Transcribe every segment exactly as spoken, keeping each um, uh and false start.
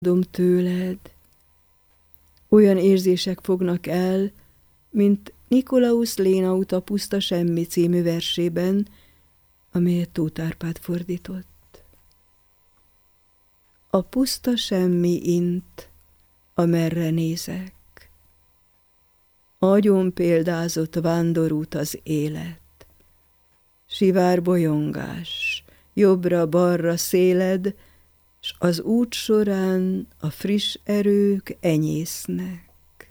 Dom tőled. Olyan érzések fognak el, mint Nikolaus Lénaut a Puszta semmi című versében, amelyet Tóth Árpád fordított. A puszta semmi int, amerre nézek. Agyon példázott vándorút az élet. Sivár bolyongás, jobbra-balra széled, s az út során a friss erők enyésznek.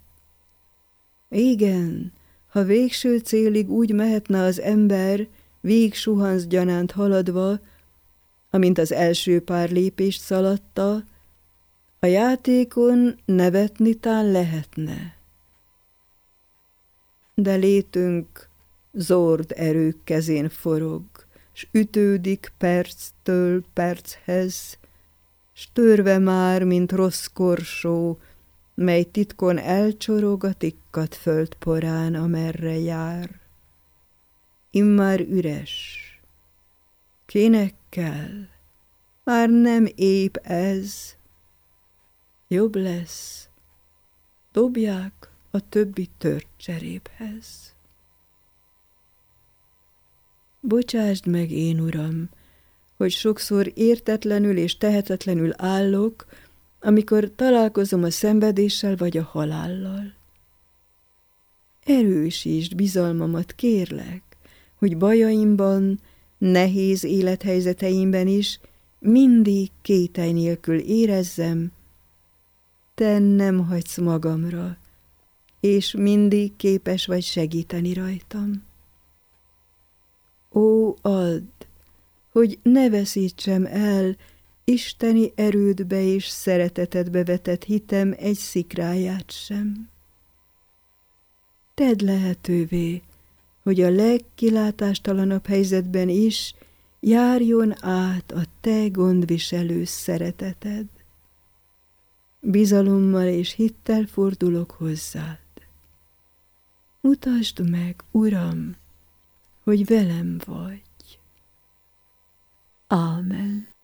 Igen, ha végső célig úgy mehetne az ember, vég suhansz gyanánt haladva, amint az első pár lépést szaladta, a játékon nevetni tán lehetne. De létünk zord erők kezén forog, s ütődik perctől perchez, s törve már, mint rossz korsó, mely titkon elcsorog a tikkadt földporán, amerre jár. Immár üres. Kinek kell? Már nem épp ez. Jobb lesz. Dobják a többi tört cseréphez. Bocsásd meg, én uram, hogy sokszor értetlenül és tehetetlenül állok, amikor találkozom a szenvedéssel vagy a halállal. Erősítsd bizalmamat, kérlek, hogy bajaimban, nehéz élethelyzeteimben is mindig kételj nélkül érezzem, te nem hagysz magamra, és mindig képes vagy segíteni rajtam. Ó, add, hogy ne veszítsem el isteni erődbe és szeretetedbe vetett hitem egy szikráját sem. Tedd lehetővé, hogy a legkilátástalanabb helyzetben is járjon át a te gondviselő szereteted. Bizalommal és hittel fordulok hozzád. Mutasd meg, Uram, hogy velem vagy. Ámen.